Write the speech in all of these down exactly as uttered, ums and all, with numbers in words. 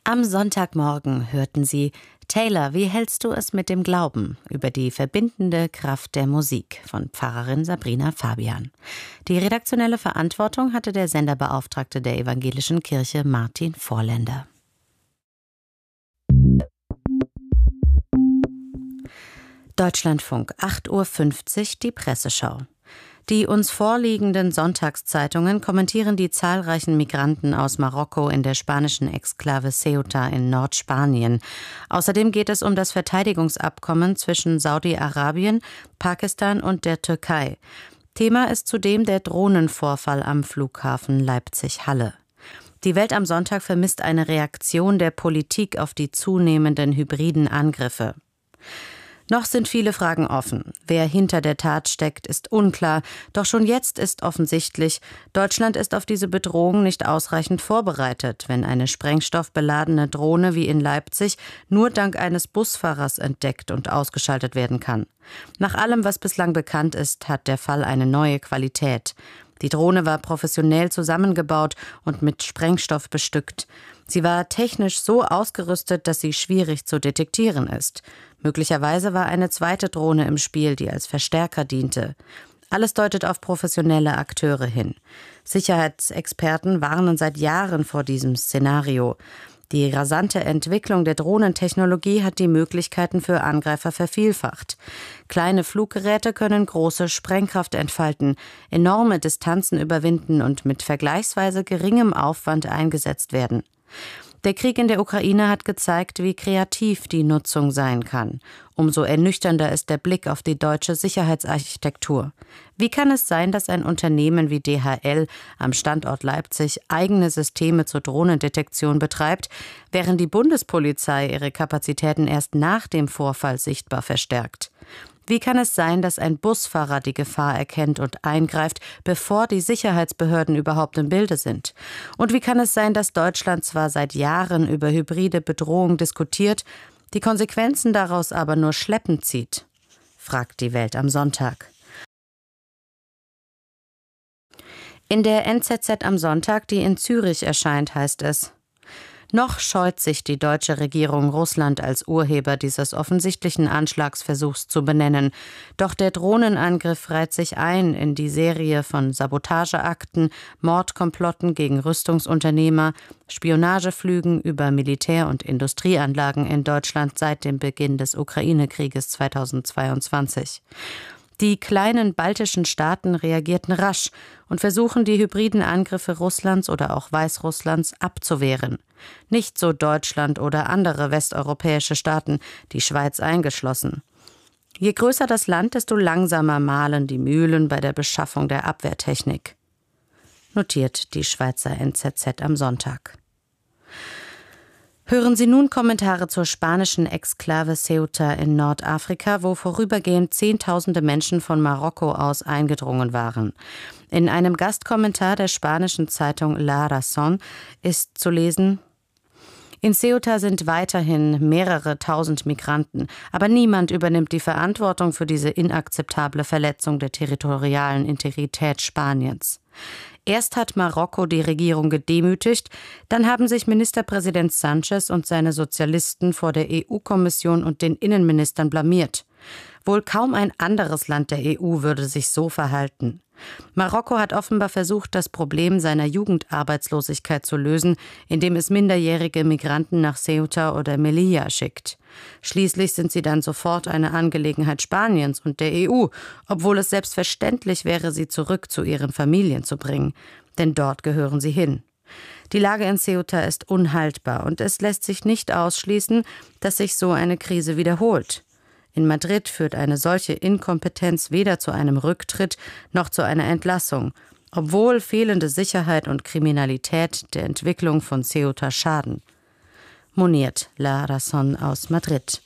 Am Sonntagmorgen hörten Sie Taylor, wie hältst du es mit dem Glauben? Über die verbindende Kraft der Musik von Pfarrerin Sabrina Fabian. Die redaktionelle Verantwortung hatte der Senderbeauftragte der Evangelischen Kirche Martin Vorländer. Deutschlandfunk, acht Uhr fünfzig, die Presseschau. Die uns vorliegenden Sonntagszeitungen kommentieren die zahlreichen Migranten aus Marokko in der spanischen Exklave Ceuta in Nordspanien. Außerdem geht es um das Verteidigungsabkommen zwischen Saudi-Arabien, Pakistan und der Türkei. Thema ist zudem der Drohnenvorfall am Flughafen Leipzig-Halle. Die Welt am Sonntag vermisst eine Reaktion der Politik auf die zunehmenden hybriden Angriffe. Noch sind viele Fragen offen. Wer hinter der Tat steckt, ist unklar. Doch schon jetzt ist offensichtlich, Deutschland ist auf diese Bedrohung nicht ausreichend vorbereitet, wenn eine sprengstoffbeladene Drohne wie in Leipzig nur dank eines Busfahrers entdeckt und ausgeschaltet werden kann. Nach allem, was bislang bekannt ist, hat der Fall eine neue Qualität. Die Drohne war professionell zusammengebaut und mit Sprengstoff bestückt. Sie war technisch so ausgerüstet, dass sie schwierig zu detektieren ist. Möglicherweise war eine zweite Drohne im Spiel, die als Verstärker diente. Alles deutet auf professionelle Akteure hin. Sicherheitsexperten warnen seit Jahren vor diesem Szenario. Die rasante Entwicklung der Drohnentechnologie hat die Möglichkeiten für Angreifer vervielfacht. Kleine Fluggeräte können große Sprengkraft entfalten, enorme Distanzen überwinden und mit vergleichsweise geringem Aufwand eingesetzt werden. Der Krieg in der Ukraine hat gezeigt, wie kreativ die Nutzung sein kann. Umso ernüchternder ist der Blick auf die deutsche Sicherheitsarchitektur. Wie kann es sein, dass ein Unternehmen wie D H L am Standort Leipzig eigene Systeme zur Drohnendetektion betreibt, während die Bundespolizei ihre Kapazitäten erst nach dem Vorfall sichtbar verstärkt? Wie kann es sein, dass ein Busfahrer die Gefahr erkennt und eingreift, bevor die Sicherheitsbehörden überhaupt im Bilde sind? Und wie kann es sein, dass Deutschland zwar seit Jahren über hybride Bedrohung diskutiert, die Konsequenzen daraus aber nur schleppend zieht? Fragt die Welt am Sonntag. In der N Z Z am Sonntag, die in Zürich erscheint, heißt es: Noch scheut sich die deutsche Regierung, Russland als Urheber dieses offensichtlichen Anschlagsversuchs zu benennen. Doch der Drohnenangriff reiht sich ein in die Serie von Sabotageakten, Mordkomplotten gegen Rüstungsunternehmer, Spionageflügen über Militär- und Industrieanlagen in Deutschland seit dem Beginn des Ukraine-Krieges zweitausendzweiundzwanzig. Die kleinen baltischen Staaten reagierten rasch und versuchen, die hybriden Angriffe Russlands oder auch Weißrusslands abzuwehren. Nicht so Deutschland oder andere westeuropäische Staaten, die Schweiz eingeschlossen. Je größer das Land, desto langsamer mahlen die Mühlen bei der Beschaffung der Abwehrtechnik. Notiert die Schweizer N Z Z am Sonntag. Hören Sie nun Kommentare zur spanischen Exklave Ceuta in Nordafrika, wo vorübergehend Zehntausende Menschen von Marokko aus eingedrungen waren. In einem Gastkommentar der spanischen Zeitung La Razón ist zu lesen: In Ceuta sind weiterhin mehrere tausend Migranten, aber niemand übernimmt die Verantwortung für diese inakzeptable Verletzung der territorialen Integrität Spaniens. Erst hat Marokko die Regierung gedemütigt, dann haben sich Ministerpräsident Sánchez und seine Sozialisten vor der E U-Kommission und den Innenministern blamiert. Wohl kaum ein anderes Land der E U würde sich so verhalten. Marokko hat offenbar versucht, das Problem seiner Jugendarbeitslosigkeit zu lösen, indem es minderjährige Migranten nach Ceuta oder Melilla schickt. Schließlich sind sie dann sofort eine Angelegenheit Spaniens und der E U, obwohl es selbstverständlich wäre, sie zurück zu ihren Familien zu bringen. Denn dort gehören sie hin. Die Lage in Ceuta ist unhaltbar und es lässt sich nicht ausschließen, dass sich so eine Krise wiederholt. In Madrid führt eine solche Inkompetenz weder zu einem Rücktritt noch zu einer Entlassung, obwohl fehlende Sicherheit und Kriminalität der Entwicklung von Ceuta schaden. Moniert La Razón aus Madrid.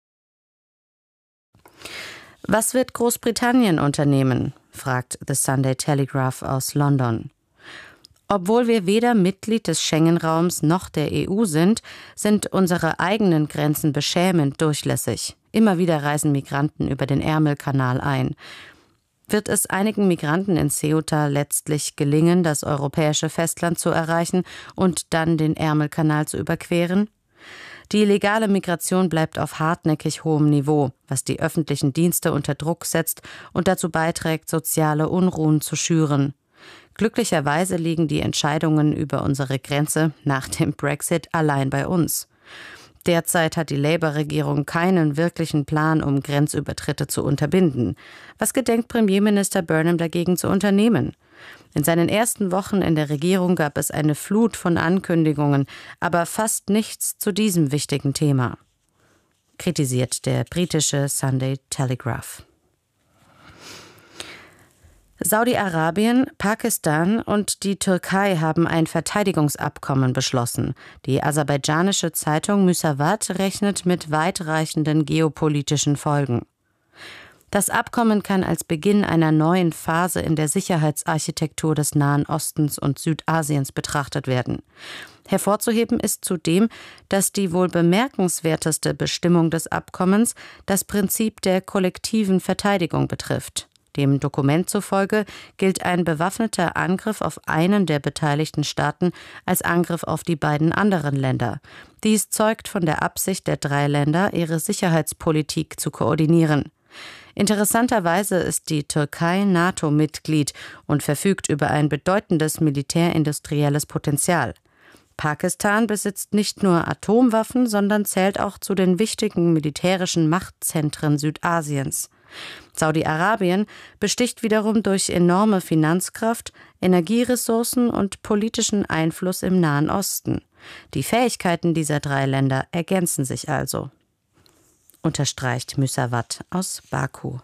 Was wird Großbritannien unternehmen? Fragt The Sunday Telegraph aus London. Obwohl wir weder Mitglied des Schengen-Raums noch der E U sind, sind unsere eigenen Grenzen beschämend durchlässig. Immer wieder reisen Migranten über den Ärmelkanal ein. Wird es einigen Migranten in Ceuta letztlich gelingen, das europäische Festland zu erreichen und dann den Ärmelkanal zu überqueren? Die legale Migration bleibt auf hartnäckig hohem Niveau, was die öffentlichen Dienste unter Druck setzt und dazu beiträgt, soziale Unruhen zu schüren. Glücklicherweise liegen die Entscheidungen über unsere Grenze nach dem Brexit allein bei uns. Derzeit hat die Labour-Regierung keinen wirklichen Plan, um Grenzübertritte zu unterbinden. Was gedenkt Premierminister Burnham dagegen zu unternehmen? In seinen ersten Wochen in der Regierung gab es eine Flut von Ankündigungen, aber fast nichts zu diesem wichtigen Thema, kritisiert der britische Sunday Telegraph. Saudi-Arabien, Pakistan und die Türkei haben ein Verteidigungsabkommen beschlossen. Die aserbaidschanische Zeitung Müsavat rechnet mit weitreichenden geopolitischen Folgen. Das Abkommen kann als Beginn einer neuen Phase in der Sicherheitsarchitektur des Nahen Ostens und Südasiens betrachtet werden. Hervorzuheben ist zudem, dass die wohl bemerkenswerteste Bestimmung des Abkommens das Prinzip der kollektiven Verteidigung betrifft. Dem Dokument zufolge gilt ein bewaffneter Angriff auf einen der beteiligten Staaten als Angriff auf die beiden anderen Länder. Dies zeugt von der Absicht der drei Länder, ihre Sicherheitspolitik zu koordinieren. Interessanterweise ist die Türkei NATO-Mitglied und verfügt über ein bedeutendes militärindustrielles Potenzial. Pakistan besitzt nicht nur Atomwaffen, sondern zählt auch zu den wichtigen militärischen Machtzentren Südasiens. Saudi-Arabien besticht wiederum durch enorme Finanzkraft, Energieressourcen und politischen Einfluss im Nahen Osten. Die Fähigkeiten dieser drei Länder ergänzen sich also, unterstreicht Müsavat aus Baku.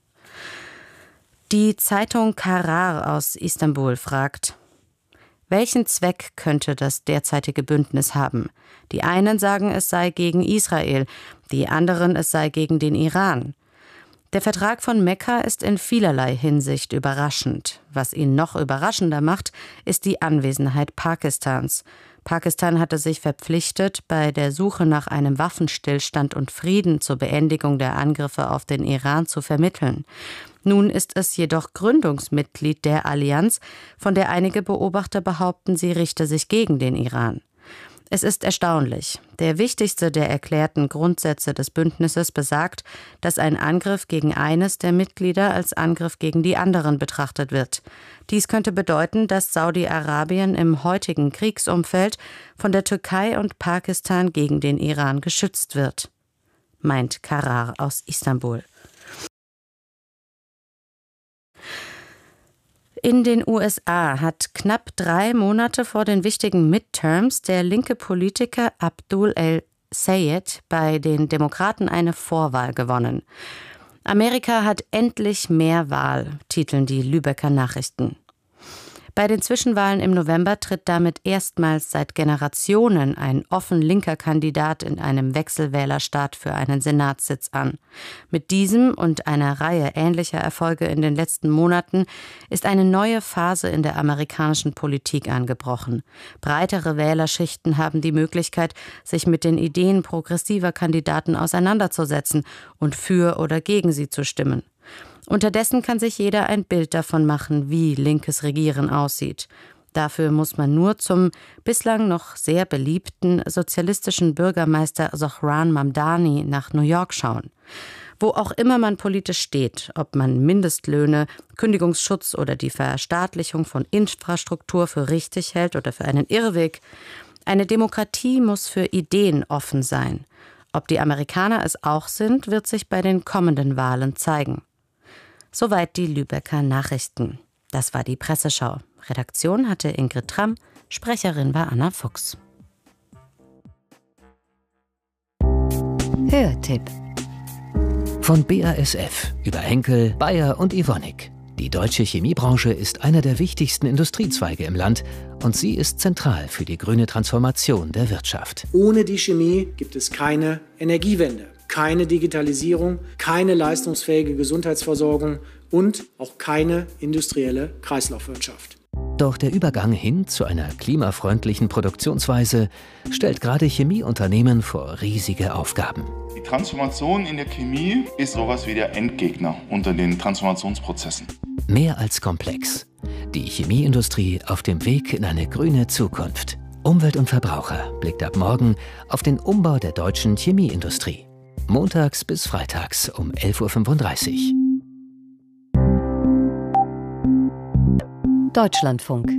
Die Zeitung Karar aus Istanbul fragt: Welchen Zweck könnte das derzeitige Bündnis haben? Die einen sagen, es sei gegen Israel, die anderen, es sei gegen den Iran. Der Vertrag von Mekka ist in vielerlei Hinsicht überraschend. Was ihn noch überraschender macht, ist die Anwesenheit Pakistans. Pakistan hatte sich verpflichtet, bei der Suche nach einem Waffenstillstand und Frieden zur Beendigung der Angriffe auf den Iran zu vermitteln. Nun ist es jedoch Gründungsmitglied der Allianz, von der einige Beobachter behaupten, sie richte sich gegen den Iran. Es ist erstaunlich. Der wichtigste der erklärten Grundsätze des Bündnisses besagt, dass ein Angriff gegen eines der Mitglieder als Angriff gegen die anderen betrachtet wird. Dies könnte bedeuten, dass Saudi-Arabien im heutigen Kriegsumfeld von der Türkei und Pakistan gegen den Iran geschützt wird, meint Karar aus Istanbul. In den U S A hat knapp drei Monate vor den wichtigen Midterms der linke Politiker Abdul El-Sayed bei den Demokraten eine Vorwahl gewonnen. Amerika hat endlich mehr Wahl, titeln die Lübecker Nachrichten. Bei den Zwischenwahlen im November tritt damit erstmals seit Generationen ein offen linker Kandidat in einem Wechselwählerstaat für einen Senatssitz an. Mit diesem und einer Reihe ähnlicher Erfolge in den letzten Monaten ist eine neue Phase in der amerikanischen Politik angebrochen. Breitere Wählerschichten haben die Möglichkeit, sich mit den Ideen progressiver Kandidaten auseinanderzusetzen und für oder gegen sie zu stimmen. Unterdessen kann sich jeder ein Bild davon machen, wie linkes Regieren aussieht. Dafür muss man nur zum bislang noch sehr beliebten sozialistischen Bürgermeister Zohran Mamdani nach New York schauen. Wo auch immer man politisch steht, ob man Mindestlöhne, Kündigungsschutz oder die Verstaatlichung von Infrastruktur für richtig hält oder für einen Irrweg, eine Demokratie muss für Ideen offen sein. Ob die Amerikaner es auch sind, wird sich bei den kommenden Wahlen zeigen. Soweit die Lübecker Nachrichten. Das war die Presseschau. Redaktion hatte Ingrid Tramm, Sprecherin war Anna Fuchs. Hörtipp von B A S F über Henkel, Bayer und Evonik. Die deutsche Chemiebranche ist einer der wichtigsten Industriezweige im Land und sie ist zentral für die grüne Transformation der Wirtschaft. Ohne die Chemie gibt es keine Energiewende, keine Digitalisierung, keine leistungsfähige Gesundheitsversorgung und auch keine industrielle Kreislaufwirtschaft. Doch der Übergang hin zu einer klimafreundlichen Produktionsweise stellt gerade Chemieunternehmen vor riesige Aufgaben. Die Transformation in der Chemie ist sowas wie der Endgegner unter den Transformationsprozessen. Mehr als komplex. Die Chemieindustrie auf dem Weg in eine grüne Zukunft. Umwelt und Verbraucher blickt ab morgen auf den Umbau der deutschen Chemieindustrie. Montags bis freitags um elf Uhr fünfunddreißig. Deutschlandfunk.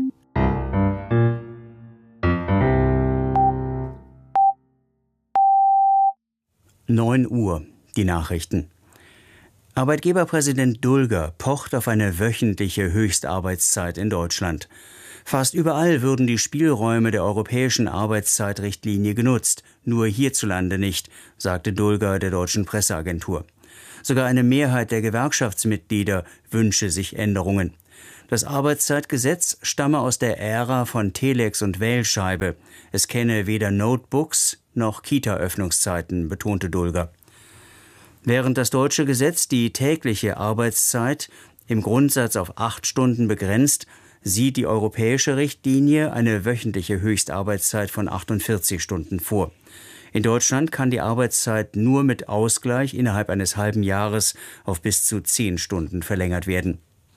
neun Uhr, die Nachrichten. Arbeitgeberpräsident Dulger pocht auf eine wöchentliche Höchstarbeitszeit in Deutschland. Fast überall würden die Spielräume der europäischen Arbeitszeitrichtlinie genutzt, nur hierzulande nicht, sagte Dulger der deutschen Presseagentur. Sogar eine Mehrheit der Gewerkschaftsmitglieder wünsche sich Änderungen. Das Arbeitszeitgesetz stamme aus der Ära von Telex und Wählscheibe. Es kenne weder Notebooks noch Kita-Öffnungszeiten, betonte Dulger. Während das deutsche Gesetz die tägliche Arbeitszeit im Grundsatz auf acht Stunden begrenzt, sieht die europäische Richtlinie eine wöchentliche Höchstarbeitszeit von achtundvierzig Stunden vor. In Deutschland kann die Arbeitszeit nur mit Ausgleich innerhalb eines halben Jahres auf bis zu zehn Stunden verlängert werden.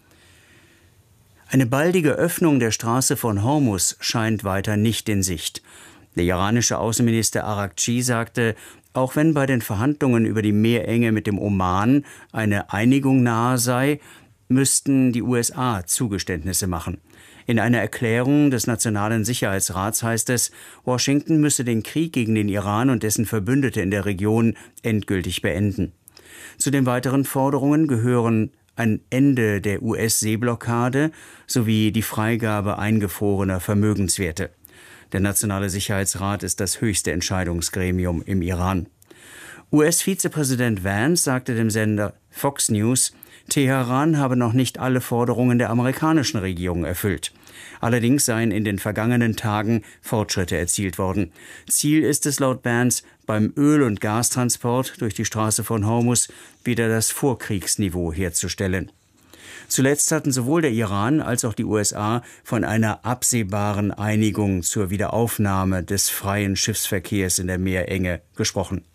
Eine baldige Öffnung der Straße von Hormuz scheint weiter nicht in Sicht. Der iranische Außenminister Araghchi sagte, auch wenn bei den Verhandlungen über die Meerenge mit dem Oman eine Einigung nahe sei, müssten die U S A Zugeständnisse machen. In einer Erklärung des Nationalen Sicherheitsrats heißt es, Washington müsse den Krieg gegen den Iran und dessen Verbündete in der Region endgültig beenden. Zu den weiteren Forderungen gehören ein Ende der U S-Seeblockade sowie die Freigabe eingefrorener Vermögenswerte. Der Nationale Sicherheitsrat ist das höchste Entscheidungsgremium im Iran. U S-Vizepräsident Vance sagte dem Sender Fox News, Teheran habe noch nicht alle Forderungen der amerikanischen Regierung erfüllt. Allerdings seien in den vergangenen Tagen Fortschritte erzielt worden. Ziel ist es laut Vance, beim Öl- und Gastransport durch die Straße von Hormuz wieder das Vorkriegsniveau herzustellen. Zuletzt hatten sowohl der Iran als auch die U S A von einer absehbaren Einigung zur Wiederaufnahme des freien Schiffsverkehrs in der Meerenge gesprochen.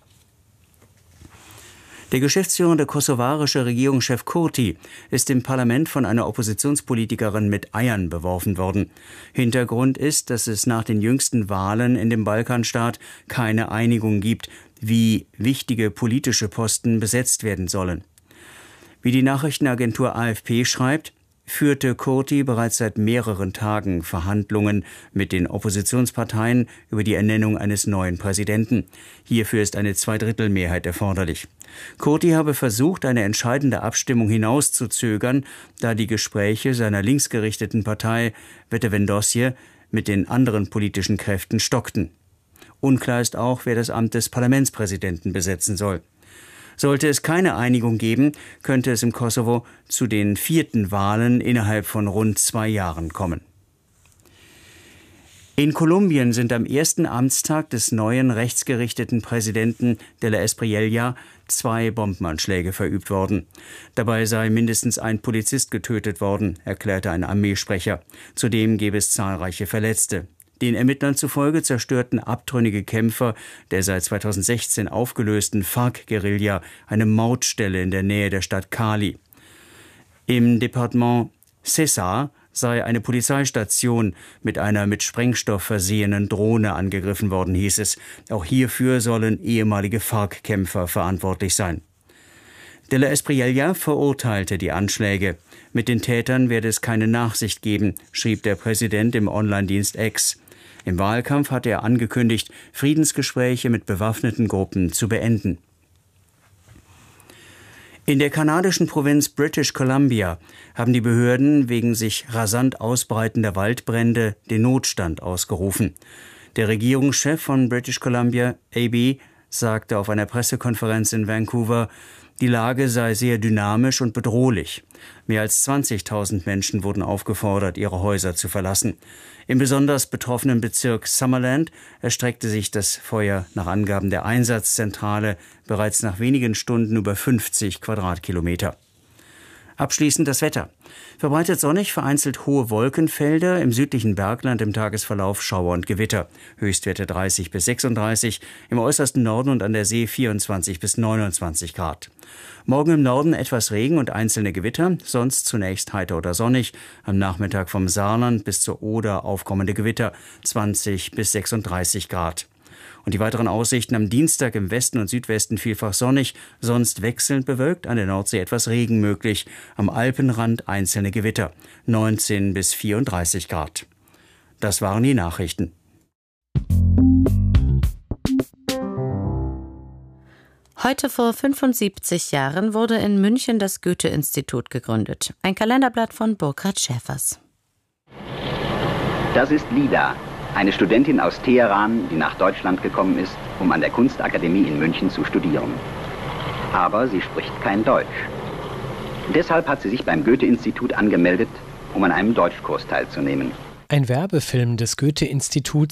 Der geschäftsführende kosovarische Regierungschef Kurti ist im Parlament von einer Oppositionspolitikerin mit Eiern beworfen worden. Hintergrund ist, dass es nach den jüngsten Wahlen in dem Balkanstaat keine Einigung gibt, wie wichtige politische Posten besetzt werden sollen. Wie die Nachrichtenagentur A F P schreibt, führte Kurti bereits seit mehreren Tagen Verhandlungen mit den Oppositionsparteien über die Ernennung eines neuen Präsidenten. Hierfür ist eine Zweidrittelmehrheit erforderlich. Kurti habe versucht, eine entscheidende Abstimmung hinauszuzögern, da die Gespräche seiner linksgerichteten Partei Vetevendosje mit den anderen politischen Kräften stockten. Unklar ist auch, wer das Amt des Parlamentspräsidenten besetzen soll. Sollte es keine Einigung geben, könnte es im Kosovo zu den vierten Wahlen innerhalb von rund zwei Jahren kommen. In Kolumbien sind am ersten Amtstag des neuen rechtsgerichteten Präsidenten de la Espriella zwei Bombenanschläge verübt worden. Dabei sei mindestens ein Polizist getötet worden, erklärte ein Armeesprecher. Zudem gäbe es zahlreiche Verletzte. Den Ermittlern zufolge zerstörten abtrünnige Kämpfer der seit zweitausendsechzehn aufgelösten FARC-Guerilla eine Mautstelle in der Nähe der Stadt Cali. Im Departement Cesar sei eine Polizeistation mit einer mit Sprengstoff versehenen Drohne angegriffen worden, hieß es. Auch hierfür sollen ehemalige FARC-Kämpfer verantwortlich sein. De la Espriella verurteilte die Anschläge. Mit den Tätern werde es keine Nachsicht geben, schrieb der Präsident im Online-Dienst X. Im Wahlkampf hatte er angekündigt, Friedensgespräche mit bewaffneten Gruppen zu beenden. In der kanadischen Provinz British Columbia haben die Behörden wegen sich rasant ausbreitender Waldbrände den Notstand ausgerufen. Der Regierungschef von British Columbia, A B, sagte auf einer Pressekonferenz in Vancouver, die Lage sei sehr dynamisch und bedrohlich. Mehr als zwanzigtausend Menschen wurden aufgefordert, ihre Häuser zu verlassen. Im besonders betroffenen Bezirk Summerland erstreckte sich das Feuer nach Angaben der Einsatzzentrale bereits nach wenigen Stunden über fünfzig Quadratkilometer. Abschließend das Wetter. Verbreitet sonnig, vereinzelt hohe Wolkenfelder, im südlichen Bergland im Tagesverlauf Schauer und Gewitter. Höchstwerte dreißig bis sechsunddreißig, im äußersten Norden und an der See vierundzwanzig bis neunundzwanzig Grad. Morgen im Norden etwas Regen und einzelne Gewitter, sonst zunächst heiter oder sonnig. Am Nachmittag vom Saarland bis zur Oder aufkommende Gewitter, zwanzig bis sechsunddreißig Grad. Und die weiteren Aussichten: am Dienstag im Westen und Südwesten vielfach sonnig, sonst wechselnd bewölkt, an der Nordsee etwas Regen möglich, am Alpenrand einzelne Gewitter, neunzehn bis vierunddreißig Grad. Das waren die Nachrichten. Heute vor fünfundsiebzig Jahren wurde in München das Goethe-Institut gegründet. Ein Kalenderblatt von Burkhard Schäfers. Das ist Lida, eine Studentin aus Teheran, die nach Deutschland gekommen ist, um an der Kunstakademie in München zu studieren. Aber sie spricht kein Deutsch. Deshalb hat sie sich beim Goethe-Institut angemeldet, um an einem Deutschkurs teilzunehmen. Ein Werbefilm des Goethe-Instituts